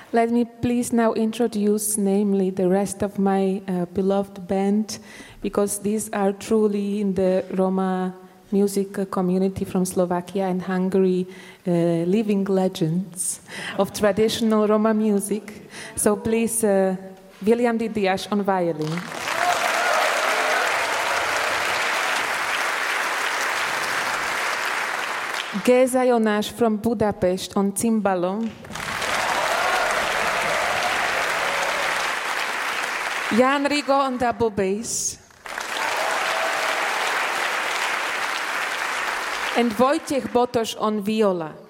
Let me please now introduce, namely, the rest of my beloved band, because these are truly in the Roma music community from Slovakia and Hungary, living legends of traditional Roma music. So please, William Didias on violin. Géza Jonas from Budapest on cimbalom. Jan Rigo on double bass. And Wojciech Botosz on viola.